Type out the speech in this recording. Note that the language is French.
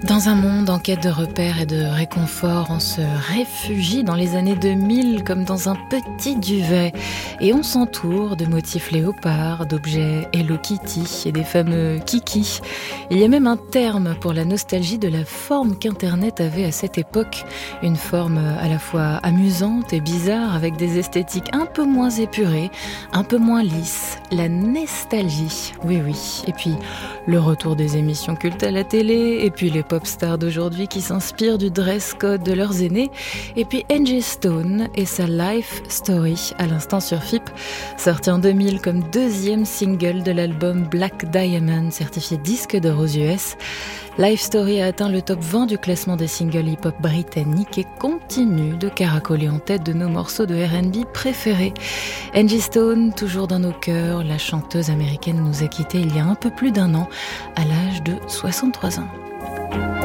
Dans un monde en quête de repères et de réconfort, on se réfugie dans les années 2000 comme dans un petit duvet et on s'entoure de motifs léopards, d'objets Hello Kitty et des fameux kiki. Il y a même un terme pour la nostalgie de la forme qu'Internet avait à cette époque, une forme à la fois amusante et bizarre avec des esthétiques un peu moins épurées, un peu moins lisses, la nostalgie. Oui, et puis le retour des émissions cultes à la télé et puis les pop stars d'aujourd'hui qui s'inspirent du dress code de leurs aînés, et puis Angie Stone et sa Life Story à l'instant sur FIP, sorti en 2000 comme deuxième single de l'album Black Diamond, certifié disque d'or aux US. Life Story a atteint le top 20 du classement des singles hip-hop britanniques et continue de caracoler en tête de nos morceaux de R&B préférés. Angie Stone, toujours dans nos cœurs, la chanteuse américaine nous a quittés il y a un peu plus d'1 an, à l'âge de 63 ans.